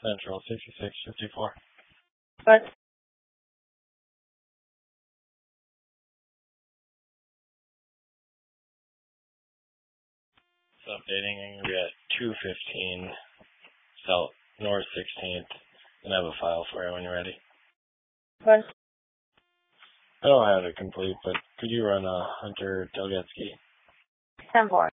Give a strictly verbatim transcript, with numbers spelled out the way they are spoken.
Central, sixty-six fifty-four. What? It's updating, and we at two fifteen South North sixteenth, and I have a file for you when you're ready. What? I don't have it complete, but could you run a Hunter Delgetsky? ten four.